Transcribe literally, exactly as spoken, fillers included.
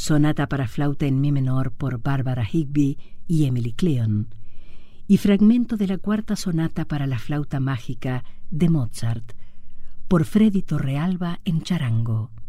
sonata para flauta en mi menor por Barbara Higbee y Emily Cleon, y fragmento de la cuarta sonata para la flauta mágica de Mozart por Freddy Torrealba en charango.